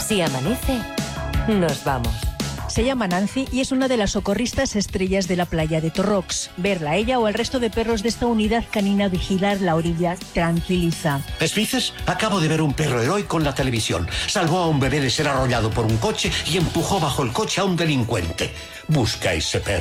Si amanece, nos vamos. Se llama Nancy y es una de las socorristas estrellas de la playa de Torrox. Verla a ella o al resto de perros de esta unidad canina vigilar la orilla tranquiliza. ¿Esfices? Acabo de ver un perro heroico en la televisión. Salvó a un bebé de ser arrollado por un coche y empujó bajo el coche a un delincuente. Busca a ese perro.